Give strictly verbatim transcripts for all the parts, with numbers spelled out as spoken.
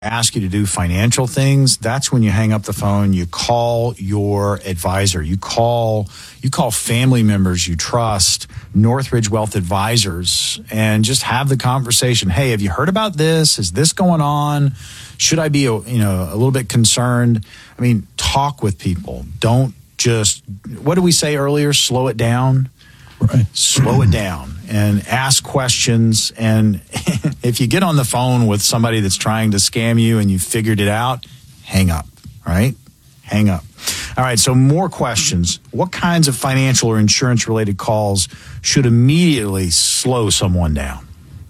ask you to do financial things, that's when you hang up the phone. You call your advisor. You call you call family members you trust, Northridge Wealth Advisors, and just have the conversation. Hey, have you heard about this? Is this going on? Should I be, you know, a little bit concerned? I mean, talk with people. Don't just, what did we say earlier? Slow it down. Right. Slow it down and ask questions. And if you get on the phone with somebody that's trying to scam you and you figured it out, hang up, right? Hang up. All right, so more questions. What kinds of financial or insurance-related calls should immediately slow someone down?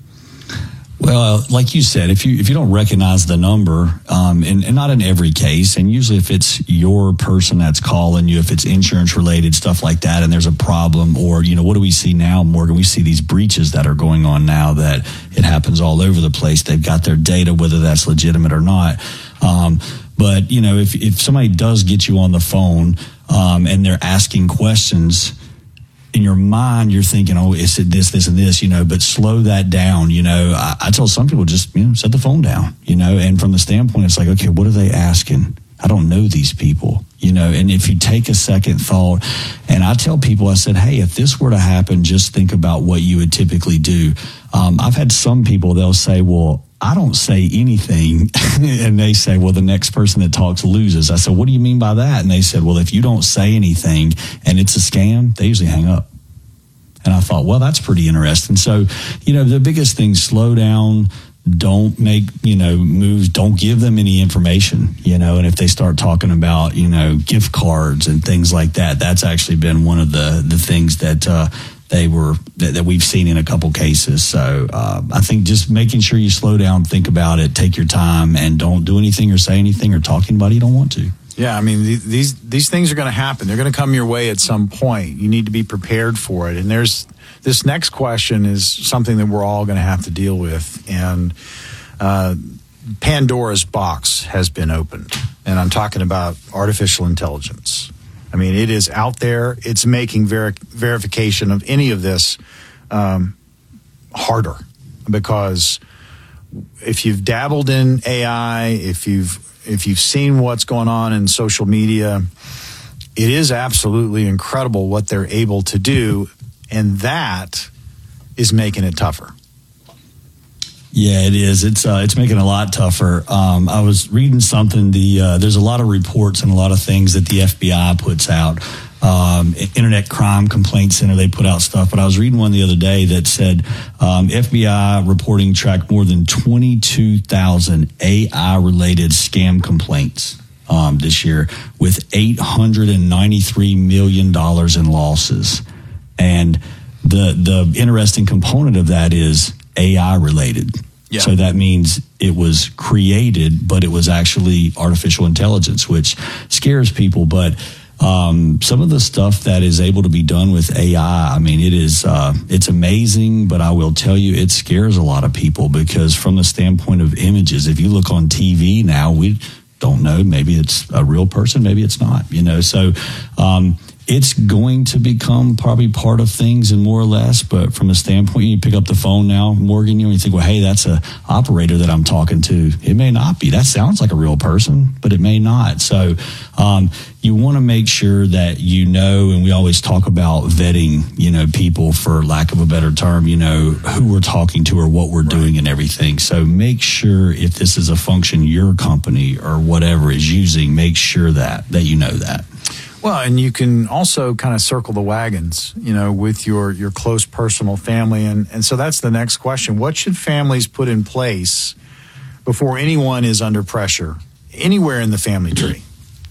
Well, like you said, if you if you don't recognize the number, um, and, and not in every case, and usually if it's your person that's calling you, if it's insurance related, stuff like that, and there's a problem, or, you know, what do we see now, Morgan? We see these breaches that are going on now that it happens all over the place. They've got their data, whether that's legitimate or not. Um, but, you know, if, if somebody does get you on the phone um, and they're asking questions, in your mind, you're thinking, oh, is it this, this, and this, you know, but slow that down. You know, I, I tell some people just, you know, set the phone down, you know, and from the standpoint, it's like, okay, what are they asking? I don't know these people, you know, and if you take a second thought, and I tell people, I said, hey, if this were to happen, just think about what you would typically do. Um, I've had some people, they'll say, well, I don't say anything. And they say, well, the next person that talks loses. I said, what do you mean by that? And they said, well, if you don't say anything and it's a scam, they usually hang up. And I thought, well, that's pretty interesting. So, you know, the biggest thing, slow down, don't make, you know, moves, don't give them any information, you know, and if they start talking about, you know, gift cards and things like that, that's actually been one of the, the things that, uh, they were that, that we've seen in a couple cases. So uh, I think just making sure you slow down, think about it, take your time, and don't do anything or say anything or talk to anybody you don't want to. Yeah, I mean, these these things are going to happen. They're going to come your way at some point. You need to be prepared for it. And there's this next question is something that we're all going to have to deal with. And uh, Pandora's box has been opened. And I'm talking about artificial intelligence. I mean, it is out there. It's making ver- verification of any of this um, harder, because if you've dabbled in A I, if you've if you've seen what's going on in social media, it is absolutely incredible what they're able to do, and that is making it tougher. Yeah, it is. It's uh, it's making it a lot tougher. Um, I was reading something. The uh, there's a lot of reports and a lot of things that the F B I puts out. Um, Internet Crime Complaint Center, they put out stuff. But I was reading one the other day that said um, F B I reporting tracked more than twenty-two thousand A I-related scam complaints um, this year, with eight hundred ninety-three million dollars in losses. And the the interesting component of that is A I related. Yeah. So that means it was created, but it was actually artificial intelligence, which scares people. But um, some of the stuff that is able to be done with A I, I mean, it is uh, it's amazing. But I will tell you, it scares a lot of people, because from the standpoint of images, if you look on T V now, we don't know. Maybe it's a real person, maybe it's not. You know, so. Um, It's going to become probably part of things, and more or less, but from a standpoint, you pick up the phone now, Morgan, you know, you think, well, hey, that's a operator that I'm talking to. It may not be. That sounds like a real person, but it may not. So um, you want to make sure that you know, and we always talk about vetting, you know, people, for lack of a better term, you know, who we're talking to or what we're right. doing and everything. So make sure, if this is a function your company or whatever is using, make sure that that you know that. Well, and you can also kind of circle the wagons, you know, with your, your close personal family. And, and so that's the next question. What should families put in place before anyone is under pressure anywhere in the family tree?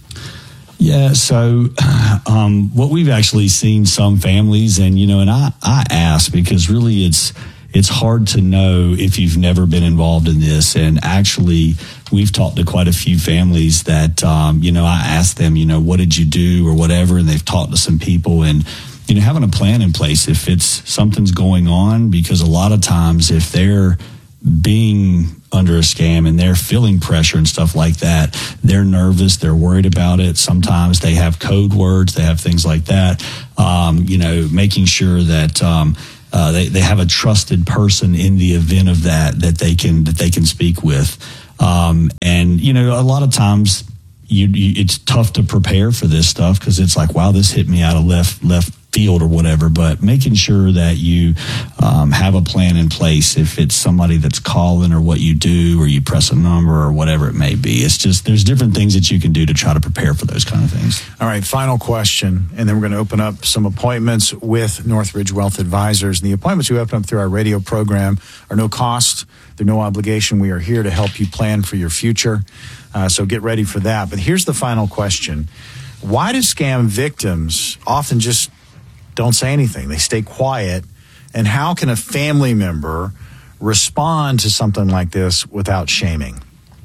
Yeah, so um, what we've actually seen some families, and, you know, and I, I ask because really it's it's hard to know if you've never been involved in this. And actually, we've talked to quite a few families that, um, you know, I asked them, you know, what did you do or whatever, and they've talked to some people, and, you know, having a plan in place if it's something's going on, because a lot of times if they're being under a scam and they're feeling pressure and stuff like that, they're nervous, they're worried about it. Sometimes they have code words, they have things like that. Um, you know, making sure that, um, Uh, they, they have a trusted person in the event of that that they can that they can speak with. Um, and, you know, a lot of times you, you it's tough to prepare for this stuff because it's like, wow, this hit me out of left left field or whatever. But making sure that you um, have a plan in place if it's somebody that's calling or what you do, or you press a number or whatever it may be. It's just, there's different things that you can do to try to prepare for those kind of things. All right, final question, and then we're going to open up some appointments with Northridge Wealth Advisors. And the appointments we open up through our radio program are no cost. They're no obligation. We are here to help you plan for your future. Uh, so get ready for that. But here's the final question. Why do scam victims often just don't say anything? They stay quiet. And how can a family member respond to something like this without shaming?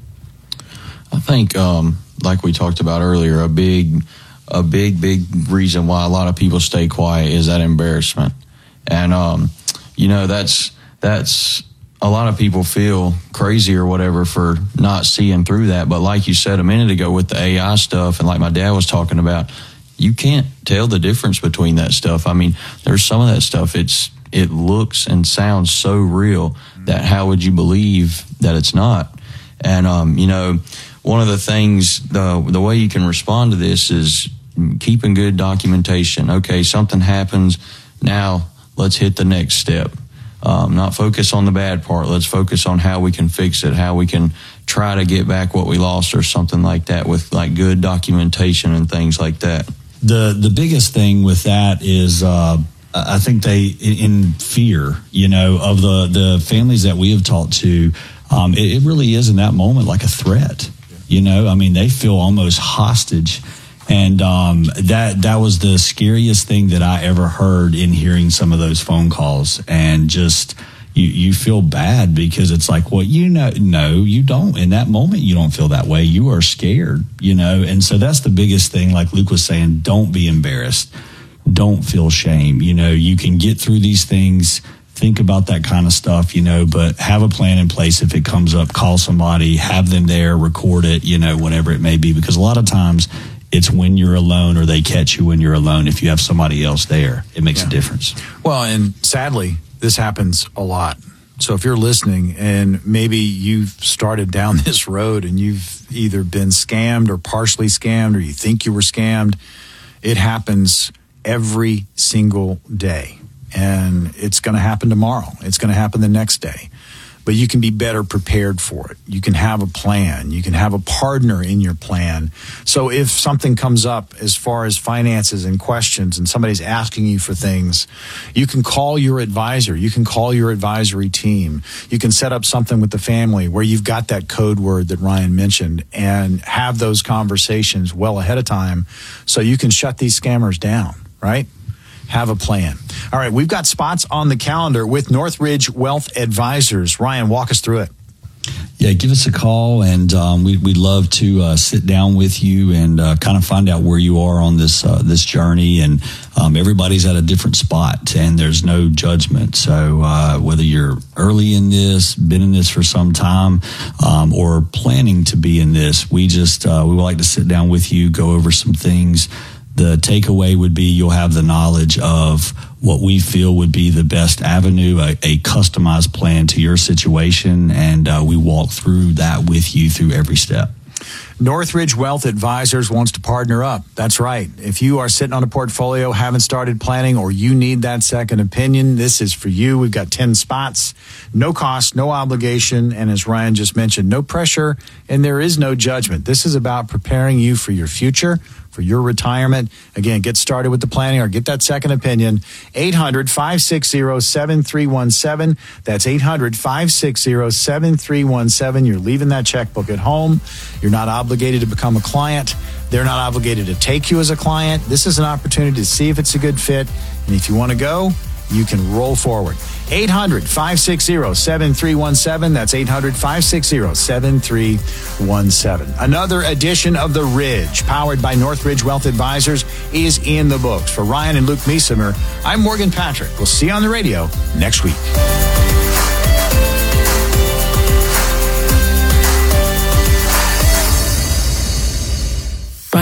I think, um, like we talked about earlier, a big, a big, big reason why a lot of people stay quiet is that embarrassment. And, um, you know, that's, that's, a lot of people feel crazy or whatever for not seeing through that. But like you said a minute ago with the A I stuff, and like my dad was talking about, you can't tell the difference between that stuff. I mean, there's some of that stuff, it's, it looks and sounds so real that how would you believe that it's not? And, um, you know, one of the things, the the way you can respond to this is keeping good documentation. Okay, something happens, now let's hit the next step. Um, not focus on the bad part. Let's focus on how we can fix it, how we can try to get back what we lost or something like that with like good documentation and things like that. The the biggest thing with that is uh, I think they, in fear, you know, of the, the families that we have talked to, um, it, it really is in that moment like a threat. You know, I mean, they feel almost hostage. And um, that that was the scariest thing that I ever heard in hearing some of those phone calls. And just you, you feel bad because it's like, well, you know, no, you don't. In that moment, you don't feel that way. You are scared, you know. And so that's the biggest thing. Like Luke was saying, don't be embarrassed. Don't feel shame. You know, you can get through these things. Think about that kind of stuff, you know, but have a plan in place. If it comes up, call somebody, have them there, record it, you know, whatever it may be. Because a lot of times, it's when you're alone or they catch you when you're alone. If you have somebody else there, it makes yeah. a difference. Well, and sadly, this happens a lot. So if you're listening and maybe you've started down this road and you've either been scammed or partially scammed or you think you were scammed, it happens every single day. And it's going to happen tomorrow. It's going to happen the next day. But you can be better prepared for it. You can have a plan. You can have a partner in your plan. So if something comes up as far as finances and questions and somebody's asking you for things, you can call your advisor. You can call your advisory team. You can set up something with the family where you've got that code word that Ryan mentioned and have those conversations well ahead of time so you can shut these scammers down, right? Have a plan. All right, we've got spots on the calendar with Northridge Wealth Advisors. Ryan, walk us through it. Yeah, give us a call, and um, we, we'd love to uh, sit down with you and uh, kind of find out where you are on this uh, this journey. And um, everybody's at a different spot, and there's no judgment. So uh, whether you're early in this, been in this for some time, um, or planning to be in this, we just uh, we would like to sit down with you, go over some things. The takeaway would be you'll have the knowledge of what we feel would be the best avenue, a, a customized plan to your situation, and uh, we walk through that with you through every step. Northridge Wealth Advisors wants to partner up. That's right. If you are sitting on a portfolio, haven't started planning, or you need that second opinion, this is for you. We've got ten spots, no cost, no obligation, and as Ryan just mentioned, no pressure, and there is no judgment. This is about preparing you for your future, for your retirement. Again, get started with the planning or get that second opinion. eight hundred, five six zero, seven three one seven. That's eight hundred, five six zero, seven three one seven. You're leaving that checkbook at home. You're not obligated to become a client. They're not obligated to take you as a client. This is an opportunity to see if it's a good fit. And if you want to go, you can roll forward. eight hundred, five six zero, seven three one seven. That's eight hundred, five six zero, seven three one seven. Another edition of The Ridge, powered by Northridge Wealth Advisors, is in the books. For Ryan and Luke Meesemer, I'm Morgan Patrick. We'll see you on the radio next week.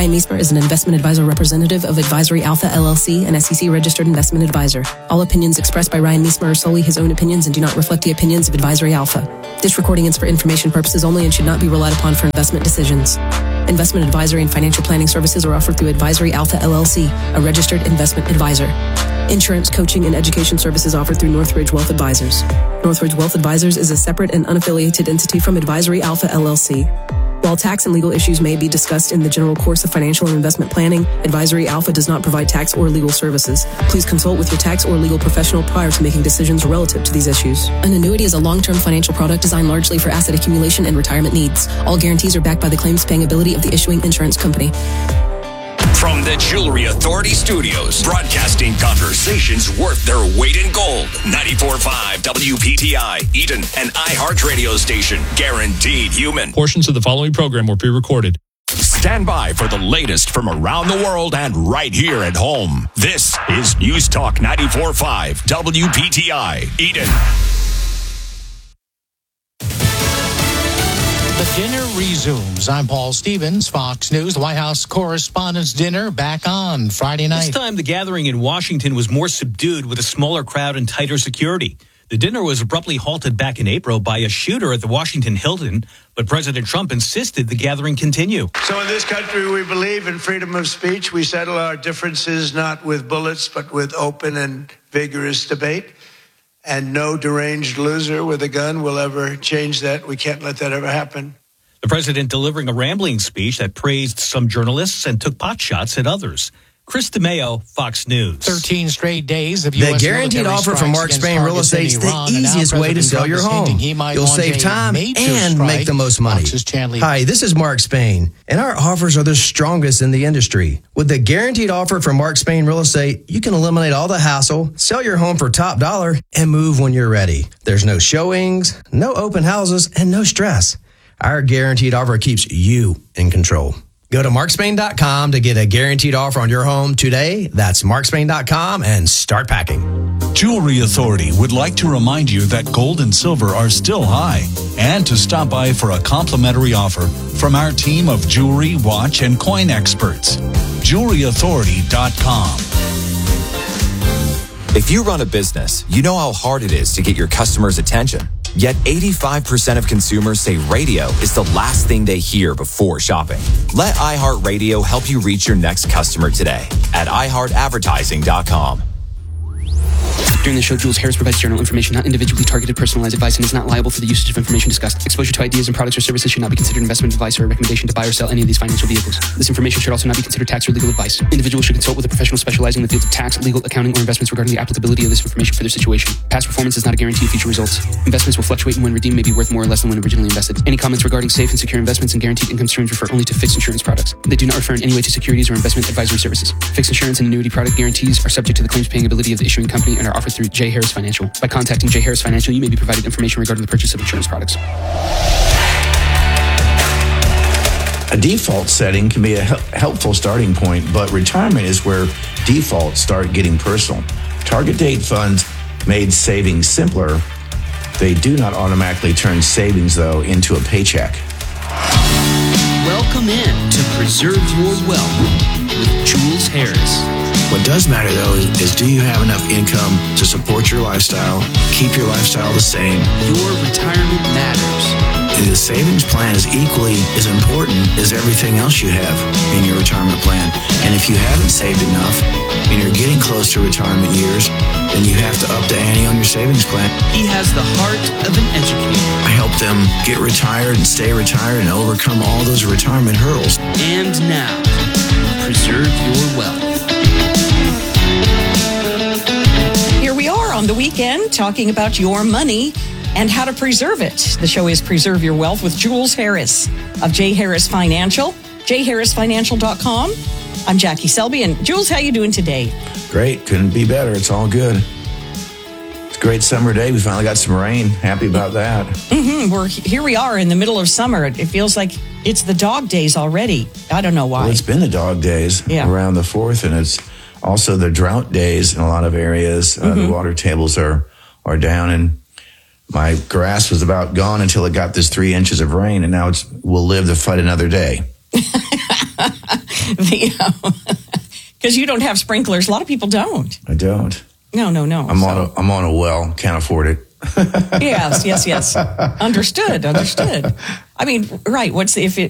Ryan Meismer is an investment advisor representative of Advisory Alpha L L C, an S E C-registered investment advisor. All opinions expressed by Ryan Meismer are solely his own opinions and do not reflect the opinions of Advisory Alpha. This recording is for information purposes only and should not be relied upon for investment decisions. Investment advisory and financial planning services are offered through Advisory Alpha L L C, a registered investment advisor. Insurance, coaching, and education services offered through Northridge Wealth Advisors. Northridge Wealth Advisors is a separate and unaffiliated entity from Advisory Alpha L L C. While tax and legal issues may be discussed in the general course of financial and investment planning, Advisory Alpha does not provide tax or legal services. Please consult with your tax or legal professional prior to making decisions relative to these issues. An annuity is a long-term financial product designed largely for asset accumulation and retirement needs. All guarantees are backed by the claims-paying ability of the issuing insurance company. From the Jewelry Authority Studios, broadcasting conversations worth their weight in gold. ninety-four point five W P T I, Eden, an iHeart radio station. Guaranteed human. Portions of the following program were pre-recorded. Stand by for the latest from around the world and right here at home. This is News Talk ninety-four point five W P T I, Eden. The dinner resumes. I'm Paul Stevens, Fox News. The White House Correspondents' Dinner back on Friday night. This time, the gathering in Washington was more subdued with a smaller crowd and tighter security. The dinner was abruptly halted back in April by a shooter at the Washington Hilton, but President Trump insisted the gathering continue. So in this country, we believe in freedom of speech. We settle our differences not with bullets, but with open and vigorous debate. And no deranged loser with a gun will ever change that. We can't let that ever happen. The president delivering a rambling speech that praised some journalists and took pot shots at others. Chris DeMeo, Fox News. thirteen straight days of U S The guaranteed offer from Mark Spain Real Estate is the easiest way to sell your home. You'll save time and make the most money. Hi, this is Mark Spain, and our offers are the strongest in the industry. With the guaranteed offer from Mark Spain Real Estate, you can eliminate all the hassle, sell your home for top dollar, and move when you're ready. There's no showings, no open houses, and no stress. Our guaranteed offer keeps you in control. Go to mark spain dot com to get a guaranteed offer on your home today. That's mark spain dot com and start packing. Jewelry Authority would like to remind you that gold and silver are still high and to stop by for a complimentary offer from our team of jewelry, watch, and coin experts. jewelry authority dot com. If you run a business, you know how hard it is to get your customers' attention. Yet eighty-five percent of consumers say radio is the last thing they hear before shopping. Let iHeartRadio help you reach your next customer today at i heart advertising dot com. During the show, Jules Harris provides general information, not individually targeted personalized advice, and is not liable for the usage of information discussed. Exposure to ideas and products or services should not be considered investment advice or a recommendation to buy or sell any of these financial vehicles. This information should also not be considered tax or legal advice. Individuals should consult with a professional specializing in the fields of tax, legal, accounting, or investments regarding the applicability of this information for their situation. Past performance is not a guarantee of future results. Investments will fluctuate and when redeemed may be worth more or less than when originally invested. Any comments regarding safe and secure investments and guaranteed income streams refer only to fixed insurance products. They do not refer in any way to securities or investment advisory services. Fixed insurance and annuity product guarantees are subject to the claims paying ability of the issuing company and are offered through J. Harris Financial. By contacting J. Harris Financial, you may be provided information regarding the purchase of insurance products. A default setting can be a helpful starting point, but retirement is where defaults start getting personal. Target date funds made savings simpler. They do not automatically turn savings, though, into a paycheck. Welcome in to Preserve Your Wealth with Jules Harris. What does matter, though, is, is do you have enough income to support your lifestyle, keep your lifestyle the same? Your retirement matters. And the savings plan is equally as important as everything else you have in your retirement plan. And if you haven't saved enough and you're getting close to retirement years, then you have to up the ante on your savings plan. He has the heart of an educator. I help them get retired and stay retired and overcome all those retirement hurdles. And now, Preserve Your Wealth. Here we are on the weekend talking about your money and how to preserve it. The show is Preserve Your Wealth with Jules Harris of J. Harris Financial, j harris financial dot com. I'm Jackie Selby. And Jules, how you doing today? Great. Couldn't be better. It's all good. It's a great summer day. We finally got some rain. Happy about that. Mm-hmm. We're here we are in the middle of summer. It feels like it's the dog days already. I don't know why. Well, it's been the dog days yeah. around the fourth, and it's also the drought days in a lot of areas. Uh, mm-hmm. The water tables are, are down, and my grass was about gone until it got this three inches of rain, and now it's we'll live to fight another day. Because you don't have sprinklers. A lot of people don't. I don't. No, no, no. I'm so. on a I'm on a well. Can't afford it. yes, yes, yes. Understood. Understood. I mean, right. What's the, if it